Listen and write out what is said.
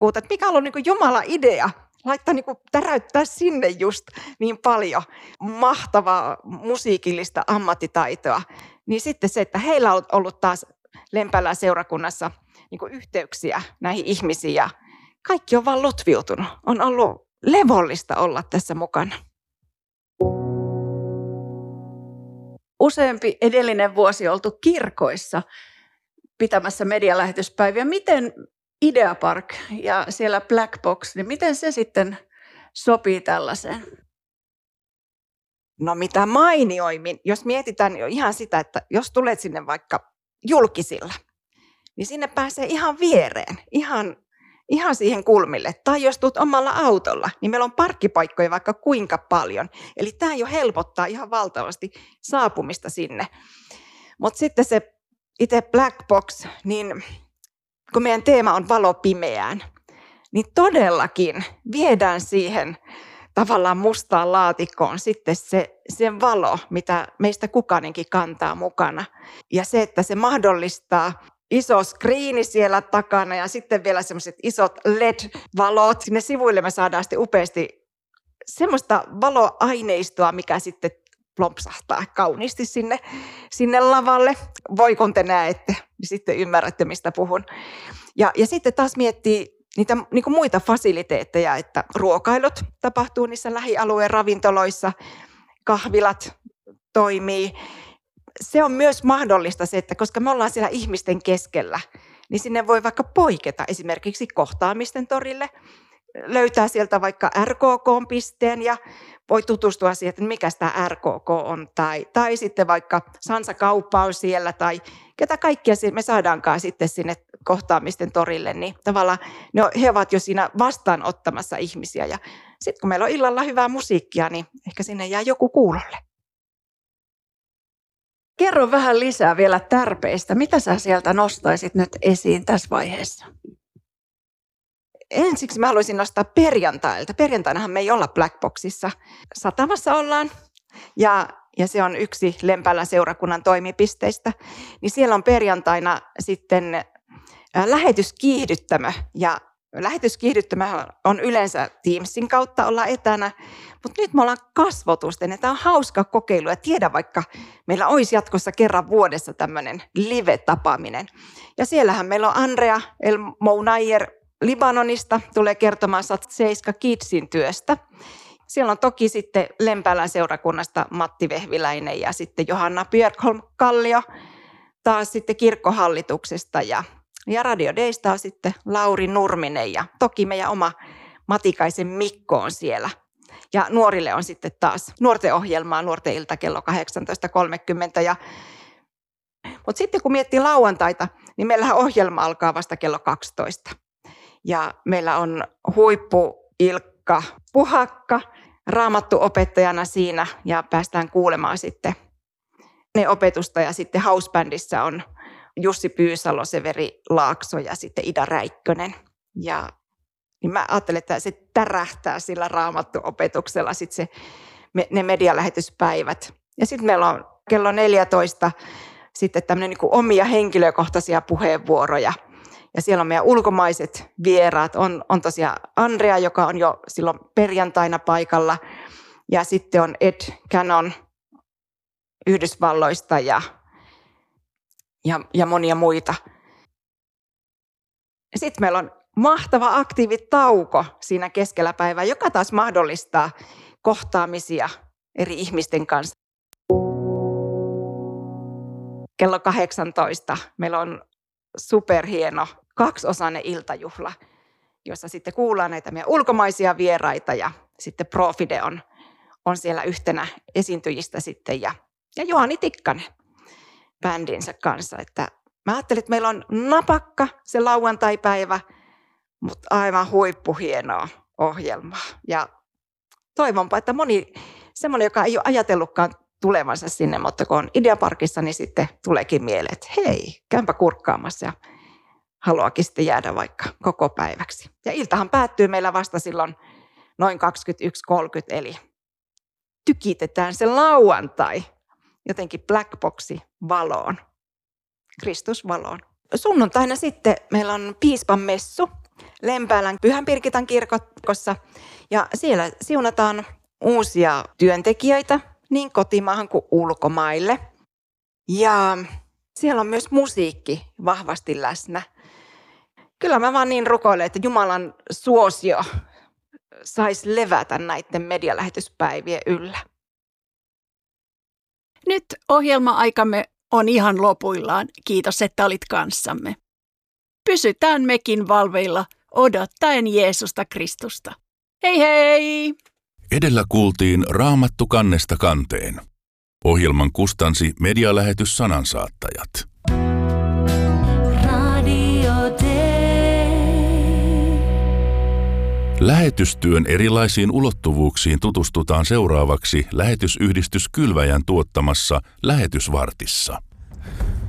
että mikä on ollut niin kuin Jumalan idea, laittaa niin kuin täräyttää sinne just niin paljon mahtavaa musiikillista ammattitaitoa. Niin sitten se, että heillä on ollut taas Lempäälän seurakunnassa niin kuin yhteyksiä näihin ihmisiin ja kaikki on vaan lutviutunut. On ollut levollista olla tässä mukana. Useampi edellinen vuosi oltu kirkoissa pitämässä medialähetyspäiviä. Miten Idea Park ja siellä Black Box, niin miten se sitten sopii tällaiseen? No mitä mainioimmin, jos mietitään jo ihan sitä, että jos tulet sinne vaikka julkisilla, niin sinne pääsee ihan viereen, ihan siihen kulmille. Tai jos tulet omalla autolla, niin meillä on parkkipaikkoja vaikka kuinka paljon. Eli tämä jo helpottaa ihan valtavasti saapumista sinne. Mutta sitten se itse Black Box, niin kun meidän teema on valo pimeään, niin todellakin viedään siihen tavallaan mustaan laatikkoon sitten se valo, mitä meistä kukainenkin kantaa mukana. Ja se, että se mahdollistaa iso skriini siellä takana ja sitten vielä semmoiset isot LED-valot. Sinne sivuille me saadaan sitten upeasti semmoista valoaineistoa, mikä sitten plompsahtaa kauniisti sinne lavalle. Voi kun te näette, niin sitten ymmärrätte, mistä puhun. Ja sitten taas miettii niitä niin kuin muita fasiliteetteja, että ruokailut tapahtuu niissä lähialueen ravintoloissa, kahvilat toimii. Se on myös mahdollista se, että koska me ollaan siellä ihmisten keskellä, niin sinne voi vaikka poiketa esimerkiksi kohtaamisten torille, löytää sieltä vaikka RKK-pisteen ja voi tutustua siihen, että mikä tämä RKK on, tai sitten vaikka Sansa-kauppa on siellä, tai ketä kaikkia me saadaankaan sitten sinne kohtaamisten torille, niin tavallaan he ovat jo siinä vastaanottamassa ihmisiä. Ja sitten kun meillä on illalla hyvää musiikkia, niin ehkä sinne jää joku kuulolle. Kerro vähän lisää vielä tärpeistä. Mitä sä sieltä nostaisit nyt esiin tässä vaiheessa? Ensiksi mä haluaisin nostaa perjantailta. Perjantainahan me ei olla Black Boxissa. Satamassa ollaan ja se on yksi Lempäälän seurakunnan toimipisteistä. Niin siellä on perjantaina sitten lähetyskiihdyttämö ja lähetyskiihdyttämö on yleensä Teamsin kautta olla etänä, mutta nyt me ollaan kasvotusten. Tämä on hauska kokeilu ja tiedä vaikka meillä olisi jatkossa kerran vuodessa tämmöinen live-tapaaminen. Ja siellähän meillä on Andrea El Mounayer Libanonista, tulee kertomaan Seiska Kidsin työstä. Siellä on toki sitten Lempäälän seurakunnasta Matti Vehviläinen ja sitten Johanna Björkholm-Kallio taas sitten kirkkohallituksesta ja Radio Daysta on sitten Lauri Nurminen ja toki meidän oma Matikaisen Mikko on siellä. Ja nuorille on sitten taas nuorten ohjelmaa, nuorten ilta kello 18.30. Mutta sitten kun miettii lauantaita, niin meillähän ohjelma alkaa vasta kello 12. Ja meillä on huippu Ilkka Puhakka raamattuopettajana siinä ja päästään kuulemaan sitten ne opetusta. Ja sitten housebändissä on Jussi Pyysalo, Severi Laakso ja sitten Ida Räikkönen. Ja niin mä ajattelen, että se tärähtää sillä raamattuopetuksella sitten ne medialähetyspäivät. Ja sitten meillä on kello 14 sitten tämmöinen niin kuin omia henkilökohtaisia puheenvuoroja. Ja siellä on meidän ulkomaiset vieraat. On tosiaan Andrea, joka on jo silloin perjantaina paikalla. Ja sitten on Ed Cannon Yhdysvalloista ja monia muita. Sitten meillä on mahtava aktiivitauko siinä keskellä päivää, joka taas mahdollistaa kohtaamisia eri ihmisten kanssa. Kello 18 meillä on superhieno kaksiosainen iltajuhla, jossa sitten kuullaan näitä meidän ulkomaisia vieraita ja sitten Profide on siellä yhtenä esiintyjistä sitten ja Juhani Tikkanen bändinsä kanssa. Että mä ajattelin, että meillä on napakka se lauantai-päivä, mutta aivan huippuhienoa ohjelmaa. Ja toivonpa, että moni semmoinen, joka ei ole ajatellutkaan tulevansa sinne, mutta kun on Idea Parkissa, niin sitten tuleekin mieleen, että hei, käympä kurkkaamassa ja haluakin sitten jäädä vaikka koko päiväksi. Ja iltahan päättyy meillä vasta silloin noin 21.30, eli tykitetään se lauantai jotenkin Black Boxi valoon, Kristus valoon. Sunnuntaina sitten meillä on piispan messu Lempäälän Pyhän Birgitan kirkossa. Ja siellä siunataan uusia työntekijöitä niin kotimaahan kuin ulkomaille. Ja siellä on myös musiikki vahvasti läsnä. Kyllä mä vaan niin rukoilen, että Jumalan suosio saisi levätä näiden medialähetyspäivien yllä. Nyt ohjelma-aikamme on ihan lopuillaan. Kiitos, että olit kanssamme. Pysytään mekin valveilla odottaen Jeesusta Kristusta. Hei hei! Edellä kuultiin Raamattu kannesta kanteen. Ohjelman kustansi Medialähetys Sanansaattajat. Lähetystyön erilaisiin ulottuvuuksiin tutustutaan seuraavaksi Lähetysyhdistys Kylväjän tuottamassa Lähetysvartissa.